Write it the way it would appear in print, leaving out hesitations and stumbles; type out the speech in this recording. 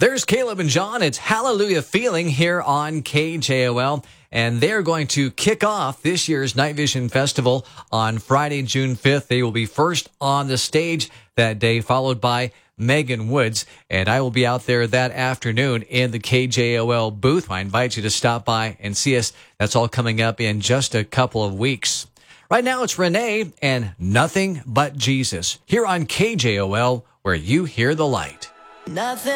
There's Caleb and John. It's Hallelujah Feeling here on KJOL. And they're going to kick off this year's Night Vision Festival on Friday, June 5th. They will be first on the stage that day, followed by Megan Woods. And I will be out there that afternoon in the KJOL booth. I invite you to stop by and see us. That's all coming up in just a couple of weeks. Right now, it's Renee and Nothing But Jesus here on KJOL, where you hear the light. Nothing.